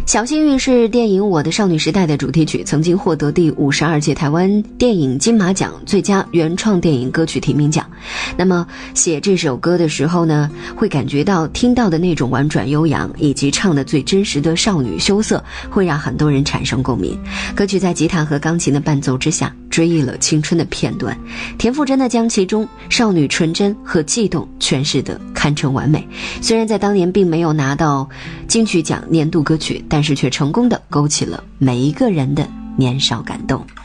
小幸运是电影《我的少女时代》的主题曲，曾经获得第52届台湾电影金马奖最佳原创电影歌曲提名奖。那么写这首歌的时候呢，会感觉到听到的那种婉转悠扬，以及唱的最真实的少女羞涩，会让很多人产生共鸣。歌曲在吉他和钢琴的伴奏之下，追忆了青春的片段，田馥甄呢将其中少女纯真和悸动诠释得堪称完美。虽然在当年并没有拿到金曲奖年度歌曲，但是却成功地勾起了每一个人的年少感动。